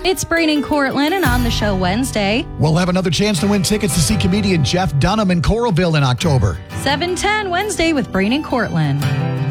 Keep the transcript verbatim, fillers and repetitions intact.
It's Brain and Cortland, and on the show Wednesday, we'll have another chance to win tickets to see comedian Jeff Dunham in Coralville in October. seven ten Wednesday with Brain and Cortland.